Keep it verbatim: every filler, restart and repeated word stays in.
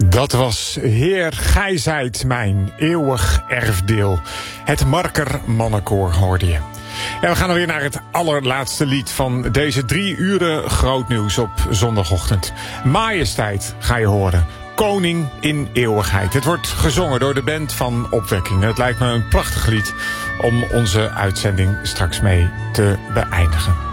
Dat was Heer, gij zijt mijn eeuwig erfdeel. Het Marker Mannenkoor hoorde je. En we gaan alweer naar het allerlaatste lied van deze drie uren grootnieuws op zondagochtend. Majesteit ga je horen. Koning in eeuwigheid. Het wordt gezongen door de band van Opwekking. Het lijkt me een prachtig lied om onze uitzending straks mee te beëindigen.